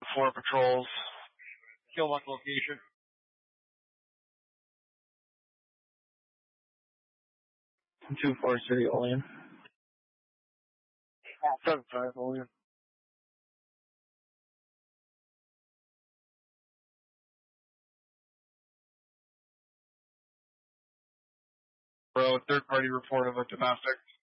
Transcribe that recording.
4 patrols. Killmark location. 2-4 City Olean. 7-5 Olean. Bro, third party report of a domestic.